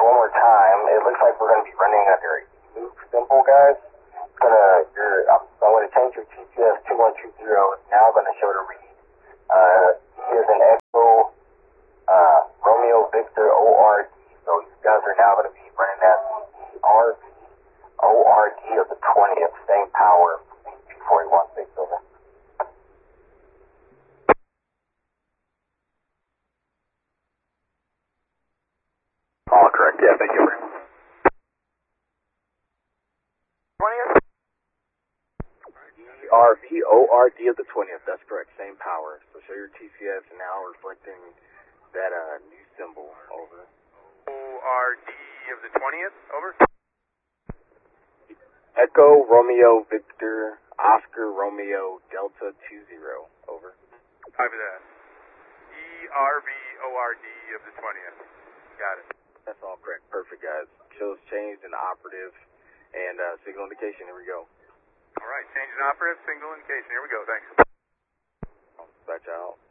one more time. It looks like we're going to be running under a new symbol, guys. I'm going to change your TCS 2120. It's now going to show to read E as an Echo, Romeo Victor ORD. So you guys are now going to be running that RV ORD of the 20th, same power, 4116 over. All correct, yeah, thank you. 20th? RV ORD of the 20th, that's correct, same power. So show your TCS now reflecting that new symbol, over. ORD of the 20th, over. Echo Romeo Victor Oscar Romeo Delta 20, over. Copy that. ERV ORD of the 20th. Got it. That's all correct. Perfect, guys. Shows changed in operative and signal indication. Here we go. All right, change in operative, single indication. Here we go, thanks. Dispatch out.